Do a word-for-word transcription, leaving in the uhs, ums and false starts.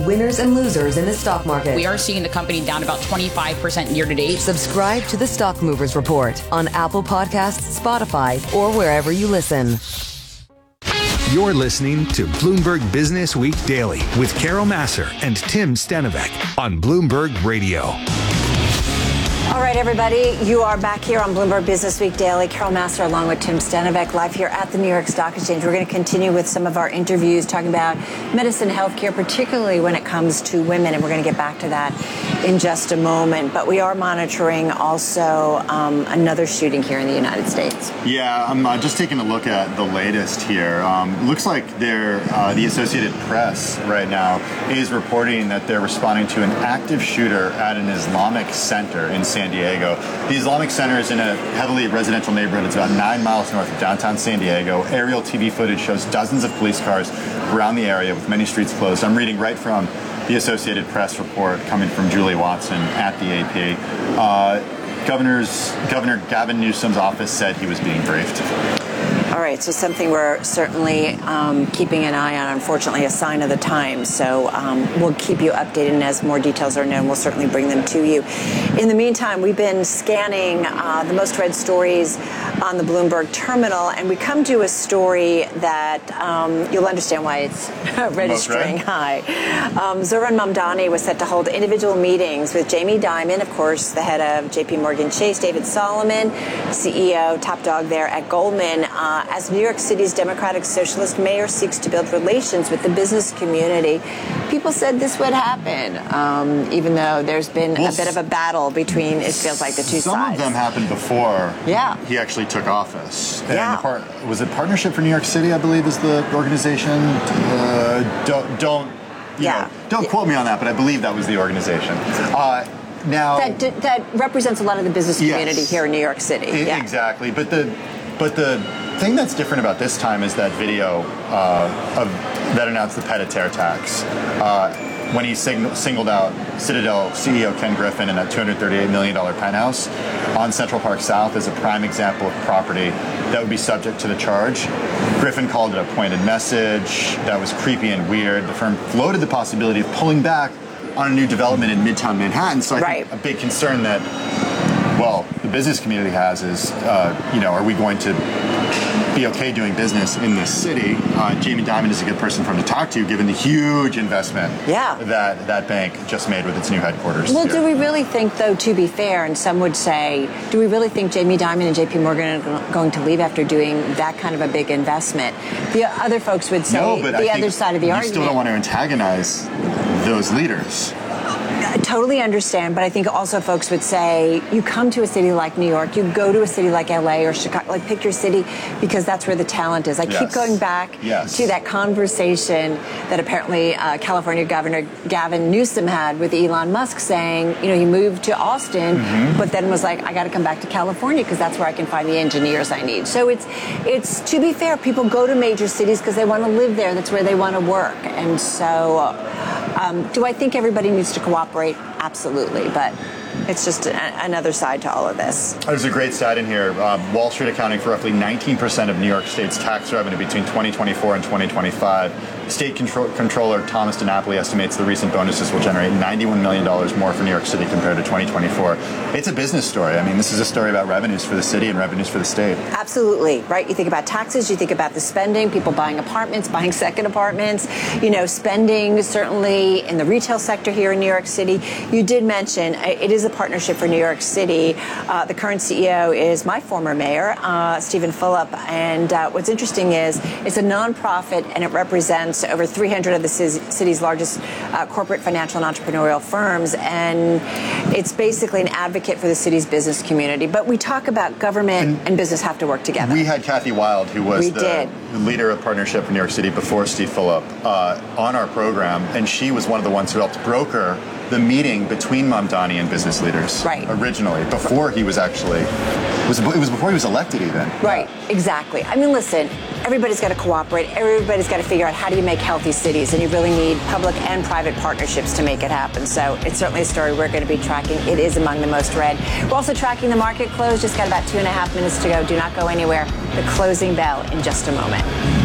winners and losers in the stock market. We are seeing the company down about twenty-five percent year to date. Subscribe to the Stock Movers Report on Apple Podcasts, Spotify, or wherever you listen. You're listening to Bloomberg Business Week Daily with Carol Massar and Tim Stenovec on Bloomberg Radio. All right, everybody, you are back here on Bloomberg Business Week Daily. Carol Massar along with Tim Stenovec live here at the New York Stock Exchange. We're going to continue with some of our interviews talking about medicine, healthcare, particularly when it comes to women, and we're going to get back to that in just a moment. But we are monitoring also um, another shooting here in the United States. Yeah, I'm uh, just taking a look at the latest here. Um, looks like they're, uh, the Associated Press right now is reporting that they're responding to an active shooter at an Islamic center in San Diego. The Islamic Center is in a heavily residential neighborhood. It's about nine miles north of downtown San Diego. Aerial T V footage shows dozens of police cars around the area with many streets closed. I'm reading right from the Associated Press report coming from Julie Watson at the A P. Uh, Governor's, Governor Gavin Newsom's office said he was being briefed. All right, so something we're certainly um, keeping an eye on, unfortunately, a sign of the times. So um, we'll keep you updated, and as more details are known, we'll certainly bring them to you. In the meantime, we've been scanning uh, the most read stories on the Bloomberg terminal, and we come to a story that um, you'll understand why it's registering high. Um, Zohran Mamdani was set to hold individual meetings with Jamie Dimon, of course, the head of J P Morgan Chase, David Solomon, C E O, top dog there at Goldman, uh, as New York City's Democratic Socialist mayor seeks to build relations with the business community. People said this would happen, um, even though there's been well, a bit of a battle between, it feels like, the two some sides. Some of them happened before yeah. he actually took office. Yeah. And part, was it Partnership for New York City, I believe, is the organization? Uh, don't, don't, you yeah. know, don't yeah. quote me on that, but I believe that was the organization. Uh, now that, that represents a lot of the business community yes, here in New York City. It, yeah. Exactly. But the, but the thing that's different about this time is that video uh, of, that announced the pied-à-terre tax. Uh, when he sing- singled out Citadel C E O Ken Griffin and that two hundred thirty-eight million dollars penthouse on Central Park South as a prime example of property that would be subject to the charge. Griffin called it a pointed message that was creepy and weird. The firm floated the possibility of pulling back on a new development in Midtown Manhattan. So I right. think a big concern that, well, the business community has is, uh, you know, are we going to be okay doing business in this city? Uh, Jamie Dimon is a good person for him to talk to, given the huge investment yeah. that that bank just made with its new headquarters. Well, here. do we really think, though, to be fair, and some would say, do we really think Jamie Dimon and J P Morgan are going to leave after doing that kind of a big investment? The other folks would say no, but the I other side of the you argument. You still don't want to antagonize those leaders. I totally understand, but I think also folks would say you come to a city like New York, you go to a city like L A or Chicago, like pick your city because that's where the talent is. I yes. keep going back yes. to that conversation that apparently uh, California Governor Gavin Newsom had with Elon Musk saying, you know, he moved to Austin, mm-hmm. but then was like, I got to come back to California because that's where I can find the engineers I need. So it's, it's to be fair, people go to major cities because they want to live there. That's where they want to work. And so um, do I think everybody needs to cooperate? Absolutely, but it's just a, another side to all of this. There's a great stat in here. Um, Wall Street accounting for roughly nineteen percent of New York State's tax revenue between twenty twenty-four and twenty twenty-five. State Control- Controller Thomas DiNapoli estimates the recent bonuses will generate ninety-one million dollars more for New York City compared to twenty twenty-four. It's a business story. I mean, this is a story about revenues for the city and revenues for the state. Absolutely, right? You think about taxes, you think about the spending, people buying apartments, buying second apartments, you know, spending certainly in the retail sector here in New York City. You did mention it is a partnership for New York City. Uh, the current C E O is my former mayor, uh, Stephen Fulop. And uh, what's interesting is it's a nonprofit and it represents over three hundred of the city's largest uh, corporate, financial, and entrepreneurial firms. And it's basically an advocate for the city's business community. But we talk about government and, and business have to work together. We had Kathy Wild, who was we the did. leader of Partnership for New York City before Steve Fulop, uh, on our program. And she was one of the ones who helped broker the meeting between Mamdani and business leaders. Right. Originally, before he was actually, it was, it was before he was elected even. Right, exactly. I mean, listen, everybody's got to cooperate. Everybody's got to figure out how do you make healthy cities, and you really need public and private partnerships to make it happen. So it's certainly a story we're going to be tracking. It is among the most read. We're also tracking the market close. Just got about two and a half minutes to go. Do not go anywhere. The closing bell in just a moment.